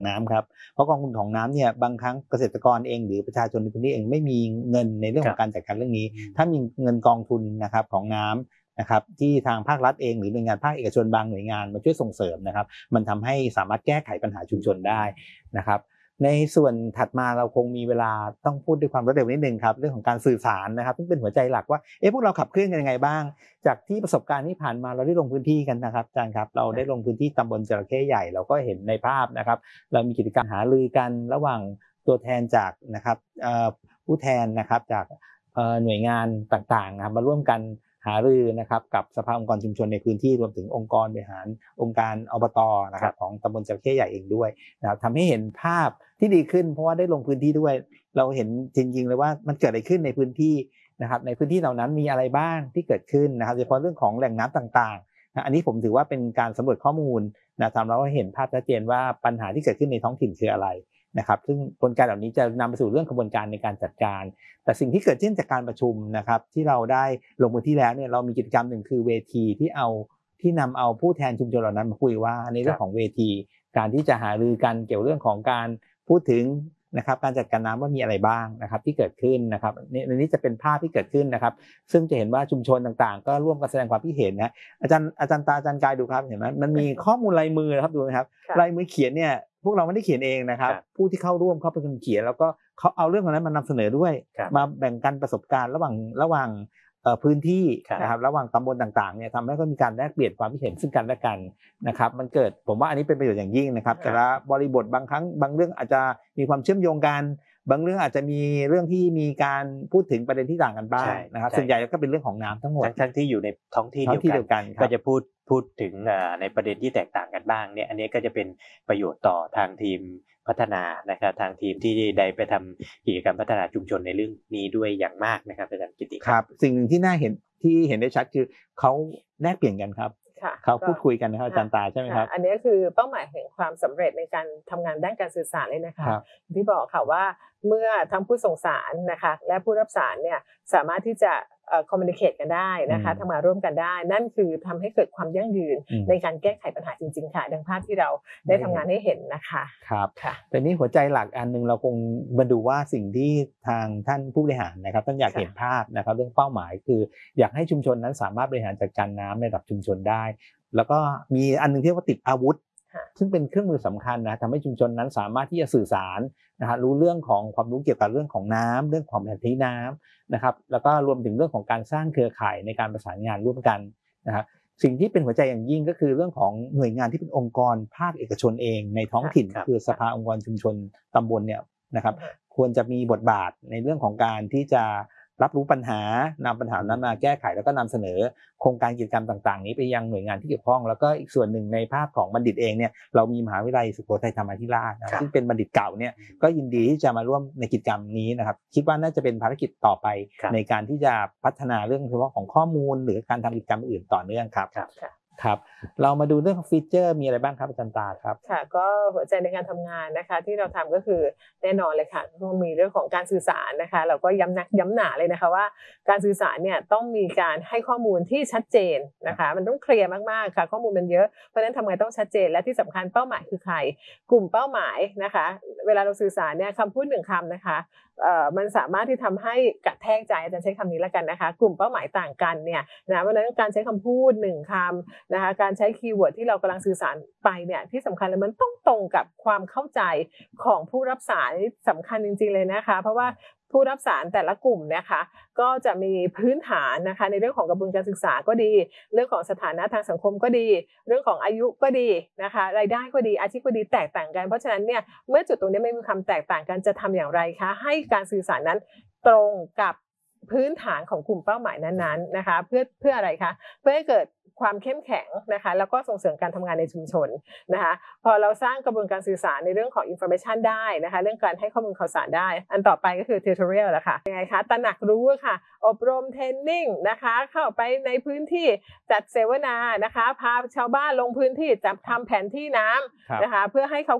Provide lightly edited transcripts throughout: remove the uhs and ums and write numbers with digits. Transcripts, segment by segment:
น้ำครับเพราะกองทุนของน้ำเนี่ยบางครั้งเกษตรกรเองหรือประชาชนในพื้นที่เองไม่มีเงินในเรื่องของการจัดการเรื่องนี้ถ้ามีเงินกองทุนนะครับของน้ำนะครับที่ทางภาครัฐเองหรือหน่วยงานภาคเอกชนบางหน่วยงานมาช่วยส่งเสริมนะครับมันทำให้สามารถแก้ไขปัญหาชุมชนได้นะครับในส่วนถัดมาเราคงมีเวลาต้องพูดด้วยความรวดเร็วนิดนึงครับเรื่องของการสื่อสารนะครับซึ่งเป็นหัวใจหลักว่าพวกเราขับเคลื่อนกันยังไงบ้างจากที่ประสบการณ์ที่ผ่านมาเราได้ลงพื้นที่กันนะครับอาจารย์ครับเราได้ลงพื้นที่ตำบลจระเข้ใหญ่เราก็เห็นในภาพนะครับเรามีกิจกรรมหารือกันระหว่างตัวแทนจากนะครับผู้แทนนะครับจากหน่วยงานต่างๆนะครับมาร่วมกันหารือนะครับกับสภาองค์กรชุมชนในพื้นที่รวมถึงองค์กรบริหารองค์การอบต.นะครับของตำบลจระเข้ใหญ่เองด้วยนะครับทำให้เห็นภาพที่ดีขึ้นเพราะว่าได้ลงพื้นที่ด้วยเราเห็นจริงๆเลยว่ามันเกิดอะไรขึ้นในพื้นที่นะครับในพื้นที่เหล่านั้นมีอะไรบ้างที่เกิดขึ้นนะครับโดยเฉพาะเรื่องของแหล่งน้ำต่างๆอันนี้ผมถือว่าเป็นการสำรวจข้อมูลนะทำให้เราเห็นภาพชัดเจนว่าปัญหาที่เกิดขึ้นในท้องถิ่นคืออะไรนะครับซึ่งกลไกเหล่านี้จะนำไปสู่เรื่องกระบวนการในการจัดการแต่สิ่งที่เกิดขึ้นจากการประชุมนะครับที่เราได้ลงพื้นที่แล้วเนี่ยเรามีกิจกรรมหนึ่งคือเวทีที่นำเอาผู้แทนชุมชนเหล่านั้นมาคุยว่าในเรื่องของเวทีการที่จะหารือกันเกี่ยวเรื่องของการพูดถึงนะครับการจัดการน้ำว่ามีอะไรบ้างนะครับที่เกิดขึ้นนะครับในนี้จะเป็นภาพที่เกิดขึ้นนะครับซึ่งจะเห็นว่าชุมชนต่างๆก็ร่วมกันแสดงความคิดเห็นนะอาจารย์กายดูครับเห็นไหมมันมีข้อมูลลายมือนะครับดูไหมครับลายมือเขียนเนี่ยพวกเราไม่ได้เขียนเองนะครับผู้ที่เข้าร่วมเขาเป็นคนเขียนแล้วก็เขาเอาเรื่องนั้นมานำเสนอด้วยมาแบ่งกันประสบการณ์ระหว่างพื้นที่นะครับระหว่างตำบลต่างๆเนี่ยทำให้ก็มีการแลกเปลี่ยนความคิดเห็นซึ่งกันและกันนะครับมันเกิดผมว่าอันนี้เป็นประโยชน์อย่างยิ่งนะครับแต่ละบริบทบางครั้งบางเรื่องอาจจะมีความเชื่อมโยงกันบางเรื่องอาจจะมีเรื่องที่มีการพูดถึงประเด็นที่ต่างกันบ้างนะครับส่วนใหญ่ก็เป็นเรื่องของน้ำทั้งหมดทั้งที่อยู่ในท้องที่เดียวกันก็จะพูดถึงในประเด็นที่แตกต่างกันบ้างเนี่ยอันนี้ก็จะเป็นประโยชน์ต่อทางทีมพัฒนานะครับทางทีมที่ได้ไปทำกิจกรรมพัฒนาชุมชนในเรื่องนี้ด้วยอย่างมากนะครับอาจารย์กิติครับสิ่งที่น่าเห็นที่เห็นได้ชัดคือเขาแลกเปลี่ยนกันครับเขาพูดคุยกันนะครับอาจารย์ตาใช่ไหมครับอันนี้คือเป้าหมายแห่งความสำเร็จในการทำงานด้านการสื่อสารเลยนะคะที่บอกค่ะว่าเมื่อทั้งผู้ส่งสารนะคะและผู้รับสารเนี่ยสามารถที่จะcommunicate กันได้นะคะทำงานร่วมกันได้นั่นคือทำให้เกิดความยั่งยืนในการแก้ไขปัญหาจริงๆค่ะดังภาพที่เราได้ทำงานให้เห็นนะคะครับแต่นี่หัวใจหลักอันนึงเราคงมาดูว่าสิ่งที่ทางท่านผู้บริหารนะครับท่านอยากเห็นภาพนะครับเรื่องเป้าหมายคืออยากให้ชุมชนนั้นสามารถบริหารจัดการน้ำในระดับชุมชนได้แล้วก็มีอันนึงที่เรียกว่าติดอาวุธซึ่งเป็นเครื่องมือสำคัญนะทำให้ชุมชนนั้นสามารถที่จะสื่อสารนะรู้เรื่องของความรู้เกี่ยวกับเรื่องของน้ำเรื่องของแผนที่น้ำนะครับแล้วก็รวมถึงเรื่องของการสร้างเครือข่ายในการประสานงานร่วมกันนะครับสิ่งที่เป็นหัวใจอย่างยิ่งก็คือเรื่องของหน่วยงานที่เป็นองค์กรภาคเอกชนเองในท้องถิ่นคือสภาองค์กรชุมชนตำบลเนี่ยนะครับควรจะมีบทบาทในเรื่องของการที่จะรับรู้ปัญหานำปัญหานั้นมาแก้ไขแล้วก็นำเสนอโครงการกิจกรรมต่างๆนี้ไปยังหน่วยงานที่เกี่ยวข้องแล้วก็อีกส่วนหนึ่งในภาคของบัณฑิตเองเนี่ยเรามีมหาวิทยาลัยสุโขทัยธรรมาธิราชซึ่งเป็นบัณฑิตเก่าเนี่ยก็ยินดีที่จะมาร่วมในกิจกรรมนี้นะครับคิดว่าน่าจะเป็นภารกิจต่อไปในการที่จะพัฒนาเรื่องเฉพาะของข้อมูลหรือการทำกิจกรรมอื่นต่อเนื่องครับครับเรามาดูเรื่องของฟีเจอร์มีอะไรบ้างครับอาจารย์ตาครับค่ะก็หัวใจในการทำงานนะคะที่เราทำก็คือแน่นอนเลยค่ะต้องมีเรื่องของการสื่อสารนะคะเราก็ย้ำนักย้ำหนาเลยนะคะว่าการสื่อสารเนี่ยต้องมีการให้ข้อมูลที่ชัดเจนนะคะมันต้องเคลียร์มากๆค่ะข้อมูลมันเยอะเพราะฉะนั้นทำไงต้องชัดเจนและที่สำคัญเป้าหมายคือใครกลุ่มเป้าหมายนะคะเวลาเราสื่อสารเนี่ยคำพูดหนึ่งคำนะคะมันสามารถที่ทำให้กระแทกใจอาจารย์ใช้คำนี้แล้วกันนะคะกลุ่มเป้าหมายต่างกันเนี่ยนะเพราะฉะนั้นการใช้คำพูดหนึ่งคำนะคะการใช้คีย์เวิร์ดที่เรากำลังสื่อสารไปเนี่ยที่สำคัญเลยมันต้องตรงกับความเข้าใจของผู้รับสารสำคัญจริงๆเลยนะคะเพราะว่าผู้รับสารแต่ละกลุ่มนะคะก็จะมีพื้นฐานนะคะในเรื่องของกระบวนการศึกษาก็ดีเรื่องของสถานะทางสังคมก็ดีเรื่องของอายุก็ดีนะคะรายได้ก็ดีอาชีพก็ดีแตกต่างกันเพราะฉะนั้นเนี่ยเมื่อจุดตรงนี้ไม่มีความแตกต่างกันจะทำอย่างไรคะให้การสื่อสารนั้นตรงกับพื้นฐานของกลุ่มเป้าหมายนั้นๆนะคะเพื่ออะไรคะเพื่อให้เกิดความเข้มแข็งนะคะแล้วก็ส่งเสริมการทำงานในชุมชนนะคะพอเราสร้างกระบวนการสื่อสารในเรื่องของ information ได้นะคะเรื่องการให้ข้อมูลข่าวสารได้อันต่อไปก็คือ tutorial แล้วค่ะยังไงคะตระหนักรู้ค่ะอบรมเทรนนิ่งนะคะเข้าไปในพื้นที่จัดเสวนานะคะพาชาวบ้านลงพื้นที่จัดทำแผนที่น้ำนะคะเพื่อให้เขาเกิด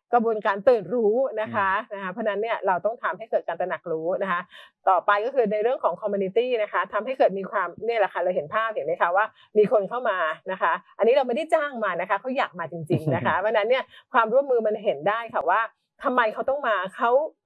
กระบวนการตื่นรู้นะคะเพราะนั้นเนี่ยเราต้องทำให้เกิดการตระหนักรู้นะคะต่อไปก็คือในเรื่องของ community นะคะทำให้เกิดมีความเนี่ยแหละค่ะเราเห็นภาพเห็นไหมคะว่ามีคนเข้ามานะคะอันนี้เราไม่ได้จ้างมานะคะเขาอยากมาจริงๆนะคะเพราะนั้นเนี่ยความร่วมมือมันเห็นได้ค่ะว่าทำไมเขาต้องมาเขา